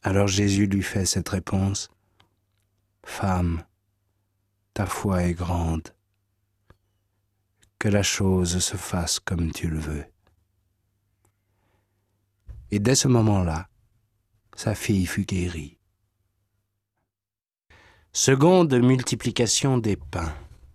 Alors Jésus lui fait cette réponse. « Femme, ta foi est grande. Que la chose se fasse comme tu le veux. » Et dès ce moment-là, sa fille fut guérie. Seconde multiplication des pains.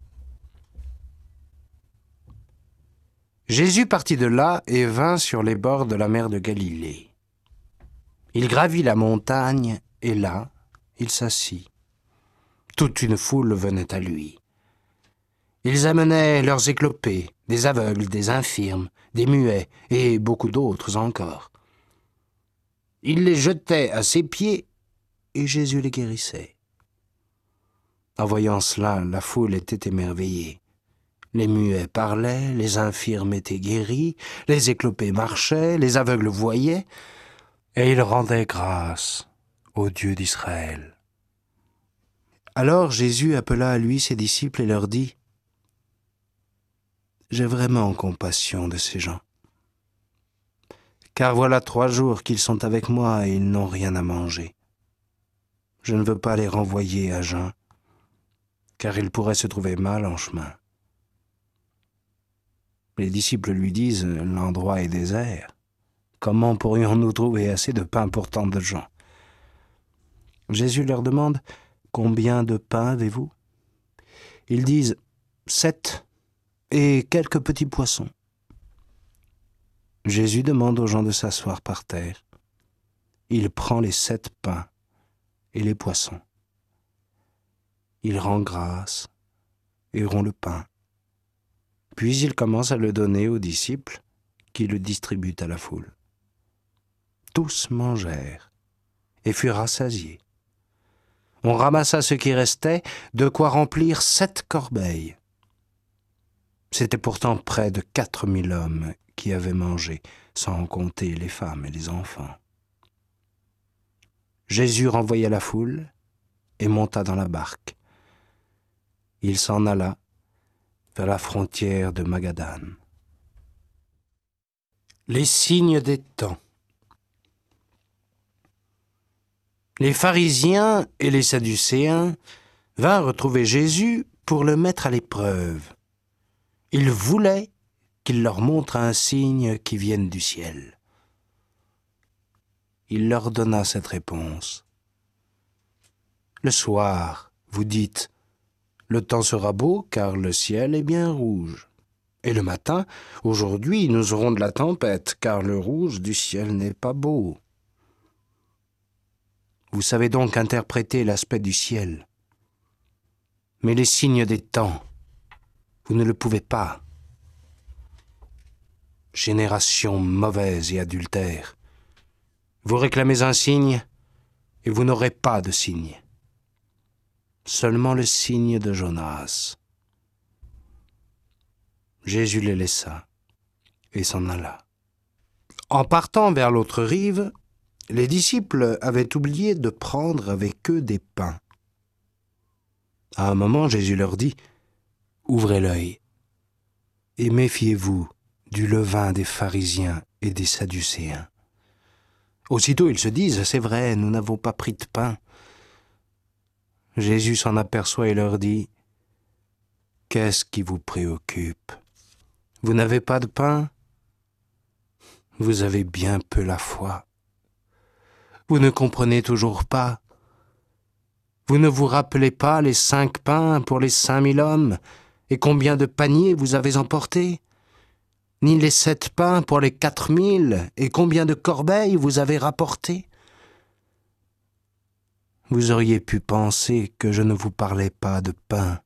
Jésus partit de là et vint sur les bords de la mer de Galilée. Il gravit la montagne et là, il s'assit. Toute une foule venait à lui. Ils amenaient leurs éclopés, des aveugles, des infirmes, des muets et beaucoup d'autres encore. Ils les jetaient à ses pieds et Jésus les guérissait. En voyant cela, la foule était émerveillée. Les muets parlaient, les infirmes étaient guéris, les éclopés marchaient, les aveugles voyaient, et ils rendaient grâce au Dieu d'Israël. Alors Jésus appela à lui ses disciples et leur dit : « J'ai vraiment compassion de ces gens, car voilà 3 jours qu'ils sont avec moi et ils n'ont rien à manger. Je ne veux pas les renvoyer à jeun, car ils pourraient se trouver mal en chemin. » Les disciples lui disent : « L'endroit est désert. Comment pourrions-nous trouver assez de pain pour tant de gens ?» Jésus leur demande : « Combien de pain avez-vous » Ils disent : « 7 et quelques petits poissons. » Jésus demande aux gens de s'asseoir par terre. Il prend les 7 pains et les poissons. Il rend grâce et rompt le pain. Puis il commence à le donner aux disciples qui le distribuent à la foule. Tous mangèrent et furent rassasiés. On ramassa ce qui restait, de quoi remplir 7 corbeilles. C'était pourtant près de 4000 hommes qui avaient mangé, sans compter les femmes et les enfants. Jésus renvoya la foule et monta dans la barque. Il s'en alla vers la frontière de Magadane. Les signes des temps. Les pharisiens et les sadducéens vinrent retrouver Jésus pour le mettre à l'épreuve. Ils voulaient qu'il leur montre un signe qui vienne du ciel. Il leur donna cette réponse. « Le soir, vous dites, le temps sera beau car le ciel est bien rouge. Et le matin, aujourd'hui, nous aurons de la tempête car le rouge du ciel n'est pas beau. Vous savez donc interpréter l'aspect du ciel. Mais les signes des temps, vous ne le pouvez pas. Génération mauvaise et adultère, vous réclamez un signe et vous n'aurez pas de signe. Seulement le signe de Jonas. » Jésus les laissa et s'en alla. En partant vers l'autre rive, les disciples avaient oublié de prendre avec eux des pains. À un moment, Jésus leur dit : « Ouvrez l'œil et méfiez-vous du levain des pharisiens et des sadducéens. » Aussitôt, ils se disent : « C'est vrai, nous n'avons pas pris de pain. » Jésus s'en aperçoit et leur dit : « Qu'est-ce qui vous préoccupe ? Vous n'avez pas de pain ? Vous avez bien peu la foi. Vous ne comprenez toujours pas. Vous ne vous rappelez pas les 5 pains pour les 5000 hommes et combien de paniers vous avez emportés ? Ni les 7 pains pour les 4000 et combien de corbeilles vous avez rapportées ? Vous auriez pu penser que je ne vous parlais pas de pain.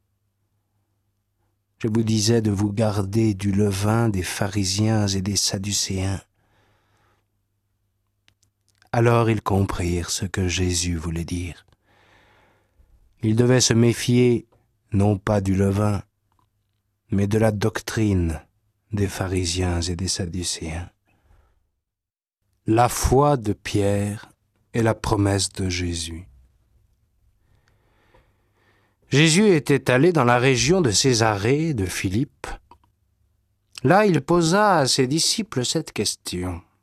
Je vous disais de vous garder du levain des pharisiens et des sadducéens. » Alors ils comprirent ce que Jésus voulait dire. Ils devaient se méfier non pas du levain, mais de la doctrine des pharisiens et des sadducéens. La foi de Pierre et la promesse de Jésus. Jésus était allé dans la région de Césarée de Philippe. Là, il posa à ses disciples cette question.